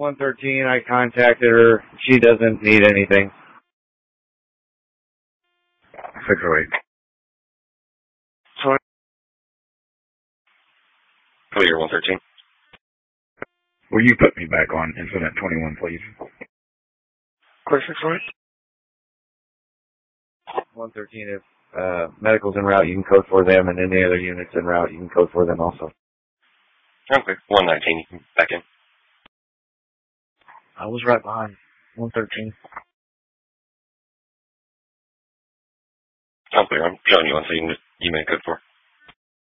113, I contacted her. She doesn't need anything. 608. Clear 113. Will you put me back on incident 21, please? Clear 608. 113, if medical's en route, you can code for them, and any other units en route, you can code for them also. Okay. 119, you can back in. I was right behind 113. I'm clear. I'm showing you one, so you may code for.